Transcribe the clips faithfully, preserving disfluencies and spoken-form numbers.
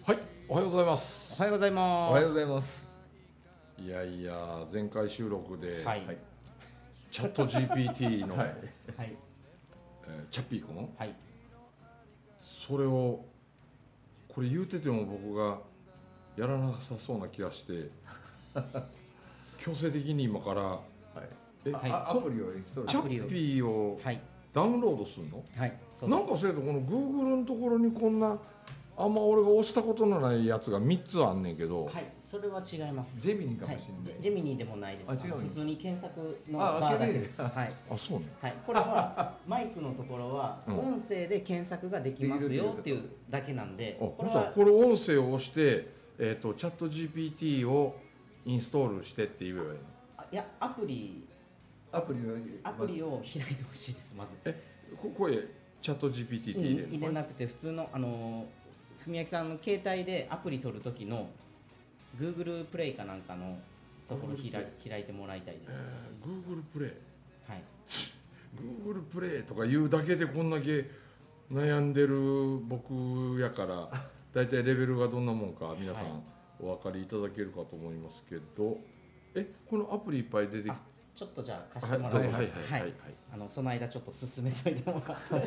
はい、おはようございます。 おはようございます。 おはようございます。 いやいや、前回収録で、 はい、 はい、 チャット ジーピーティー の、 はい、 はい、 えーチャッピー君、 はい、 それをこれ言うてても僕がやらなさそうな気がして強制的に今からはい、 え、 はいあアプリをインストールチャッピーをはい、 ダウンロードするの？ はい、そうです。 なんかせいとこの Google のところにこんなあんま俺が押したことのないやつがみっつあんねんけど、 はい、それは違います。 ジェミニかもはい、 しれない。 ジェジェミニでもないです。 あ違うの普通に検索のあバーだけです。 あはい、 あ、そうね。 はい、これはマイクのところはうん音声で検索ができますよっていうだけなんで、 あ、 これはこれこれ音声を押して、えー、とチャット ジーピーティー をインストールしてって言えばいいの？ あいやアプリアプリのアプリを開いてほしいです。まず。 え、ここれチャット ジーピーティー って入れるの？ 入れなくて普通のあの文明さんの携帯でアプリ取る時の Google プレイかなんかのところ開い開いてもらいたいです。 えー Google プレイはい。 Google プレイとか言うだけでこんだけ悩んでる僕やからだいたいレベルがどんなもんか皆さんはいお分かりいただけるかと思いますけど、え、このアプリいっぱい出てきて、 あちょっとじゃあ貸してもらっていいですか。 はいはいはいはいあのその間ちょっと進めといてもらって。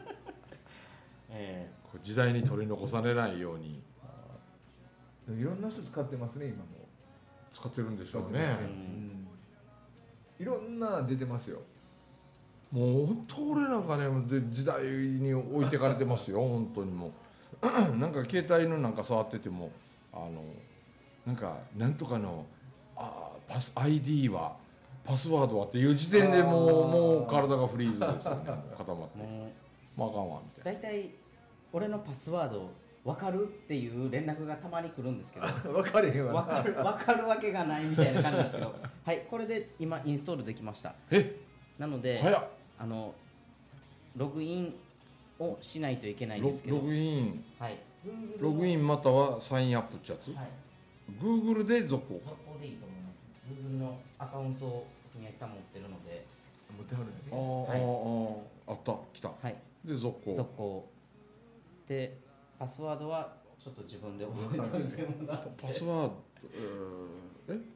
えこう時代に取り残されないようにいろんな人使ってますね今も。 使ってるんでしょうね。 ーううんんいろんな出てますよ。 もう本当俺なんかねで時代に置いてかれてますよ本当にもうなんか携帯のなんか触っててもあのなんかなんとかのあパス アイディー はパスワードはっていう時点でもうあーもう体がフリーズですよね固まってもまああかんわみたいう大体俺のパスワード分かるっていう連絡がたまに来るんですけど。 分かれへんわな。 分かる分かるわけがないみたいな感じなんですけど、はいこれで今インストールできました。 な。えなので早っ。 あのログインをしないといけないんロですけど、 ログインはい、Google ログインまたはサインアップってやつ、 はい、 Google で続行か。 続行でいいと思います。Google のアカウントを文明さん持ってるので、 持ってはるあー、 よね。 はいあーあーあった来た、 はい、 で続行続行でパスワードはちょっと自分で覚えておいてもらって、 パスワード、えー、え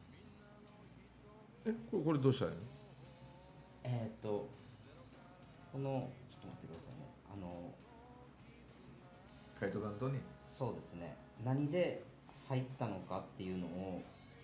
えこれこれどうしたらいいの？ えーっとこのちょっと待ってくださいね。あの書いとかんとね。 そうですね。何で入ったのかっていうのを、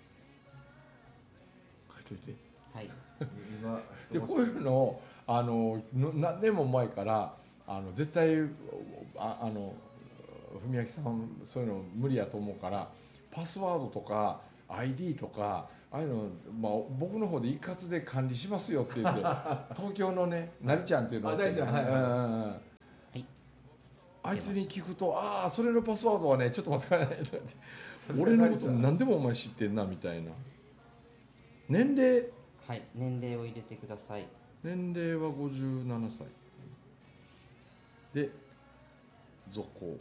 書いといて。 はい。 今でこういうのをあのの何年も前からあの絶対ああの文明さんそういうの無理やと思うからパスワードとか アイディー とかああいうの、まあ、僕の方で一括で管理しますよって言って東京のねなりちゃんっていうのあなりちゃんはいはいうんうんうんはいあいつに聞くと「ああそれのパスワードはねちょっと待ってください」とか言って俺のこと何でもお前知ってんなみたいな。年齢はい、年齢を入れてください。 年齢はごじゅうななさいで続行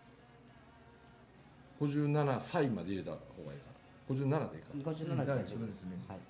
ごじゅうななさいまで入れた方がいいかな。ごじゅうななでいいかな。 ごじゅうななで大丈夫そうですね。 はい。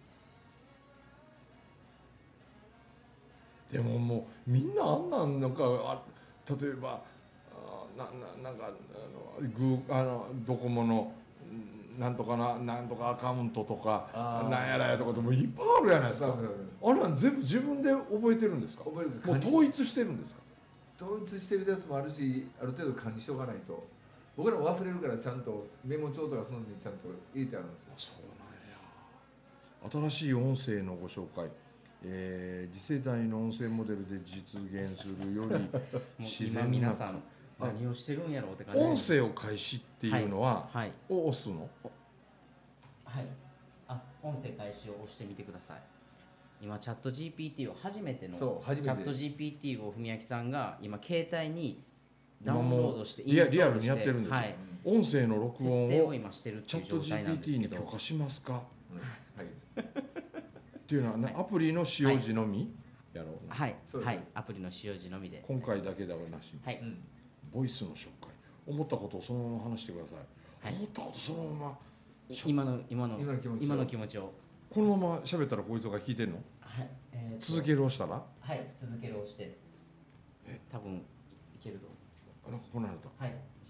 でももうみんなあんなんなんかあ例えばあなななんかあのグーあのドコモのんなんとかななんとかアカウントとかあーなんやらやとかでもいっぱいあるじゃないですか。 そうそうそうあれは全部自分で覚えてるんですか？ 覚えるもう統一してるんですか？ 統一してるやつもあるし、ある程度管理しておかないと。僕らも忘れるからちゃんとメモ帳とかそのにちゃんと入れてあるんですよ。 そうなんや。新しい音声のご紹介、えー次世代の音声モデルで実現するよりもう今自然な皆さん何をしてるんやろうって感じ。 音声を開始っていうのは、 はい、 を押すの？ はい、あ音声開始を押してみてください。今チャット ジーピーティー を初めてのそう初めてチャット ジーピーティー を文明さんが今携帯にダウ今ンローもうドしてリアリアルインストールしてにやってるんですよ、 はい、 音声の録設音を定を今してるってチャットいう状態なんですジーピーティーけど、 に許可しますかうんはい。 っていうのは、ねはいアプリの使用時のみやろうな、 はいそうですはい、アプリの使用時のみで、 今回だけではなしに、 はい、 うんボイスの紹介思ったことをそのまま話してください、 はい思ったことそのままい今の今の今の気持ちを今の気持ちを、 このまま喋ったらこいつが聞いてんの？ はい、えーと続けるをしたらはい、続けるをしてえ多分いけると思いあなんかこの間ます。はい、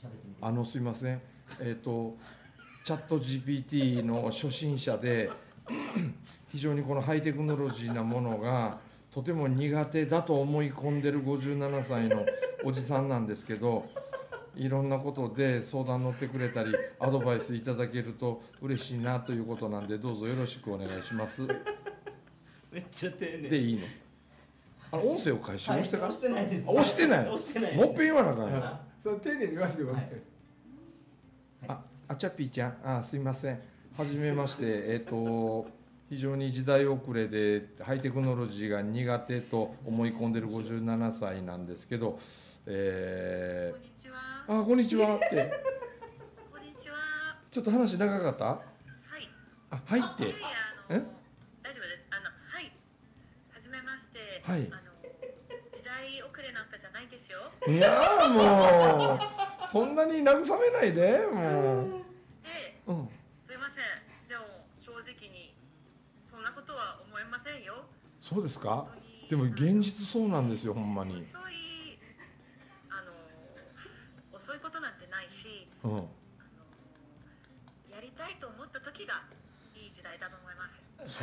喋ってみて。 あのすいません、えっ、とチャット ジーピーティー の初心者で非常にこのハイテクノロジーなものがとても苦手だと思い込んでるごじゅうななさいのおじさんなんですけど、いろんなことで相談乗ってくれたりアドバイスいただけると嬉しいなということなんで、どうぞよろしくお願いします。 めっちゃ丁寧。 でいいの？あの音声を回収押してから、 押してないです。 あ押してない押してない。 もっぺん言わなあかんよ。 その丁寧に言われてもね、 あ、あちゃぴーちゃん、あ、すいません。はじめまして。えっ、と非常に時代遅れでハイテクノロジーが苦手と思い込んでるごじゅうななさいなんですけど、えこんにちは。 ー、あ、こんにちはって。 こんにちは。 ちょっと話長かった？ はい。 あ、はいって。 いやいやあえの大丈夫です。あのはい。はじめまして。 はいあの時代遅れなんかじゃないですよ。 いやーもうそんなに慰めないでもう。 で、 うん。 すいません。でも正直にそんなことは思いませんよ。 そうですか？ 本当にでも現実そうなんですよ、ほんまに。 遅いあの遅いことなんてないし、 うん。 あのやりたいと思った時がいい時代だと思います。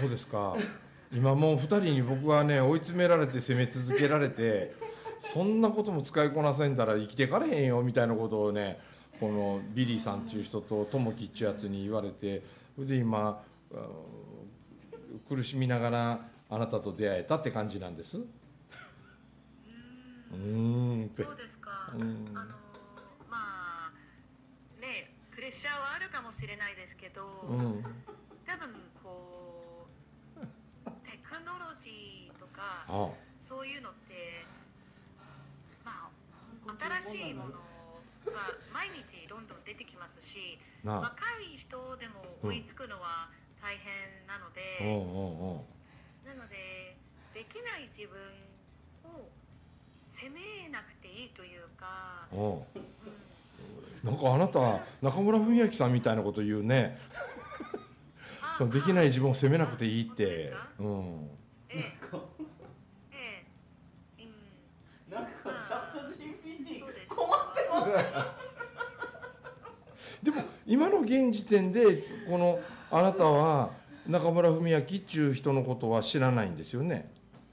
そうですか。今もうふたりに僕はね追い詰められて攻め続けられて、そんなことも使いこなせんだら生きていかれへんよみたいなことをね、このビリーさんっていう人とともきっちゅうやつに言われて、それで今あの苦しみながらあなたと出会えたって感じなんです。ううーーんんって。 そうですか。 うんあのまあね、プレッシャーはあるかもしれないですけど、 うん多分こうテクノロジーとかあそういうのってまあ新しいものが毎日どんどん出てきますし、 なあ。 若い人でも追いつくのは大変なので、 うんうんうん。 なのでできない自分を責めなくていいというか、 うんうんなんかあなた中村文明さんみたいなこと言うね。 あそのできない自分を責めなくていいっ本当でてすか。 うん。 ええええうんなんかチャット ジーピーティーそうです困ってます。 でも今の現時点でこのあなたは中村文明っちゅう人のことは知らないんですよね。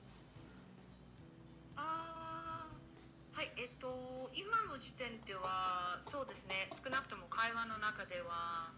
あーはいえっと今の時点ではそうですね、少なくとも会話の中では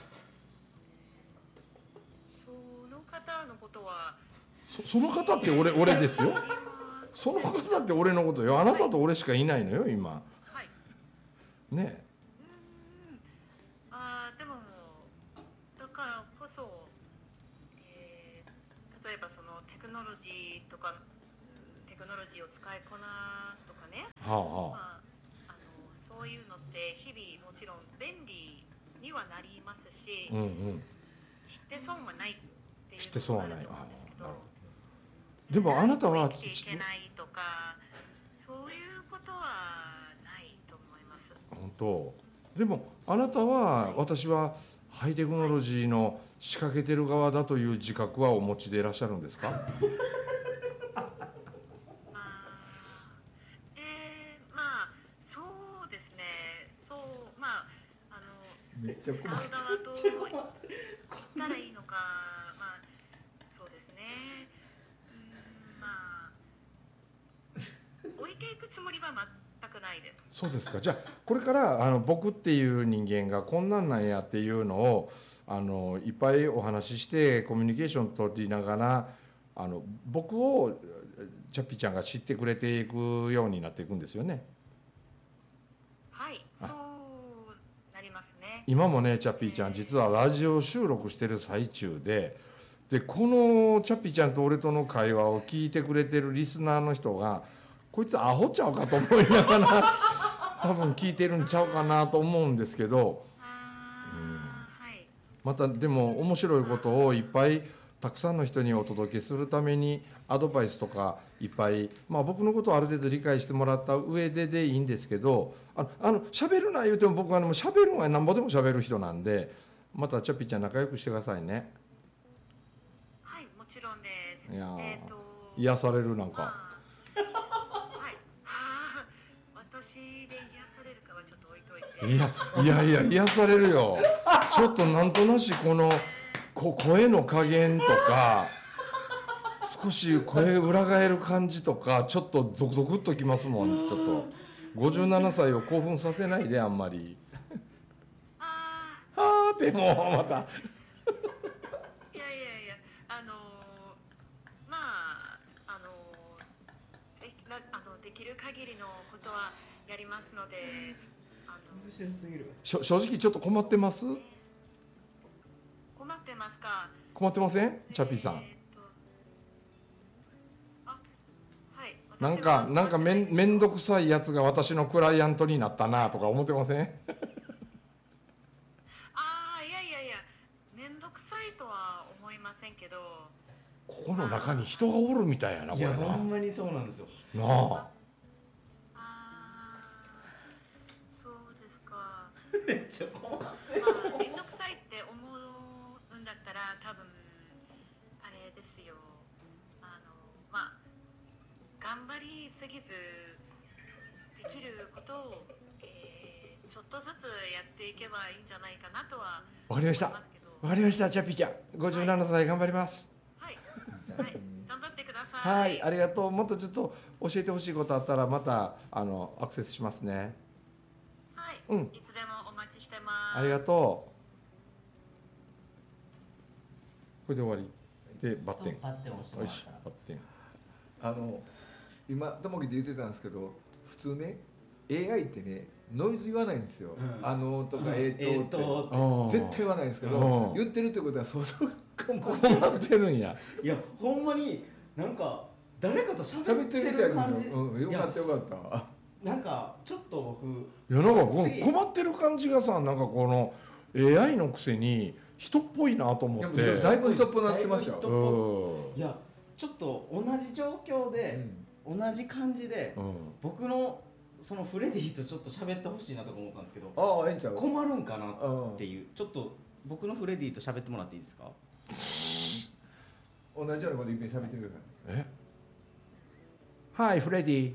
その方のことはそその方って俺俺ですよ。 知りません。 その方って俺のことよ。あなたと俺しかいないのよ今。 はいね。 うーんあーでもだからこそ、えー例えばそのテクノロジーとかうんテクノロジーを使いこなすとかね、 はあはまあ、あのそういうのって日々もちろん便利にはなりますし、 あ。うんうん。 知って損はないっていう知って損はない。 のがあると思うんですけど、 ああなるほど。でもあなたは生きていけないとかそういうことはないと思います。 本当。でもあなたは私はハイテクノロジーの仕掛けてる側だという自覚はお持ちでいらっしゃるんですか？ あーえー、まあそうですね、そうまああのめっちゃ使う困る。 側と言ったらいいのか、まあそうですね、うーんまあ置いていくつもりは全くないです。 そうですか。じゃあこれからあの僕っていう人間がこんなんなんやっていうのをあのいっぱいお話ししてコミュニケーション取りながらあの僕をチャッピーちゃんが知ってくれていくようになっていくんですよね。 はい、 あそうなりますね。 今もねチャッピーちゃん実はラジオ収録してる最中ででこのチャッピーちゃんと俺との会話を聞いてくれてるリスナーの人がこいつアホちゃうかと思いながら多分聞いてるんちゃうかなと思うんですけど、 あうんーはいまたでも面白いことをいっぱいたくさんの人にお届けするためにアドバイスとかいっぱい、まあ、僕のことをある程度理解してもらった上ででいいんですけど、あのあの喋るな言うても僕はもう喋るのはなんぼでも喋る人なんで、またチャッピーちゃん仲良くしてくださいね。 はいもちろんです。 いやーえーと癒されるなんか。 まあはい。あー私で癒されるかははちょっと置いといて。 いやいやいや癒されるよ。ちょっとなんとなしこのこ声の加減とか少し声裏返る感じとかちょっとゾクゾクっときますもん。ちょっとごじゅうななさいを興奮させないであんまり。 ああーでもまたあ、いやいやいや、あのーまああのーでなあのできる限りのことはやりますので、あの面白すぎる。 しょ正直ちょっと困ってます？ 困ってますか？ 困ってません？チャッピーさん。 えーっとあ、はい。 なんかなんかめんめんどどくさいやつが私のクライアントになったなとか思ってません？ ああ、いやいやいや、めんどくさいとは思いませんけど。 ここの中に人がおるみたいやなこいやれな。 ほんまにそうなんですよ。 なあ。 ああ、そうですか。 めっちゃ困ってまあ、めんどくさいって思うんだったら多分あれですよ、あのまあ頑張りすぎずできることを、えーちょっとずつやっていけばいいんじゃないかなとはわかりました思いますけど。 わかりましたチャッピーちゃんごじゅうななさい頑張ります。 はい、はい、頑張ってください。 はいありがとう。もっとちょっと教えてほしいことあったらまたあのアクセスしますね。 はい、 うんいつでもお待ちしてます。 ありがとう。これで終わりでバッテン。 パッて押してもよしらったら。 バッテン。 あの今ともきで言ってたんですけど、普通ね エーアイ ってねノイズ言わないんですよ、 うんあのとかええーーとって、 とあー絶対言わないんですけど、 うん言ってるってことは相当困困ってるんや。 いやほんまになんか誰かと喋っ喋っててるるみたいな感じ。 うん、よかったよかったなんかちょっと僕いやなんかこの次困ってる感じがさなんかこの エーアイ のくせに人っぽいなと思いやって。 だいぶ人っぽなってましたよだいぶ人っぽいやちょっと同じ状況うで、 ん同じ感じで、 うん。うん。 僕のそのフレディとちょっと喋ってほしいなとか思ったんですけど、 ああええんちゃう困るんかなうんっていう、ちょっと僕のフレディと喋ってもらっていいですか？ 同じようなこと一遍喋ってみてくださいえ？はいフレディ。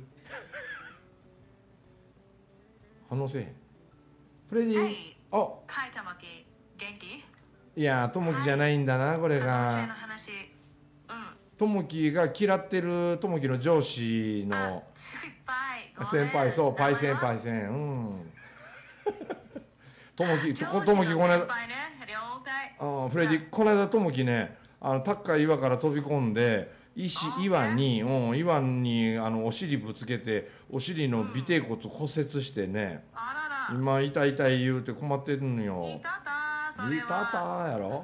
反応せえへん。フレディ。 はいあはい、たまき、元気？ いやともきじゃないんだなこれ可能性のが。 話、うん。 ともきが嫌ってるともきの上司のあ、先輩。ごめん先輩そうパイセンパイセンうん。ともきとこともきこの間先輩ね、了解。 あフレディこの間ともきねあの高い岩から飛び込んで石あ岩に、うん、岩にあのお尻ぶつけてお尻の尾てい骨骨折してね、 あらら。 今痛い痛い言うて困ってるのよ。 いたた、それいたは。 たやろ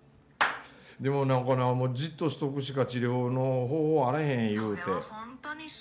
でもなんかなもうじっとしとくしか治療の方法あらへん言うてそれは本当に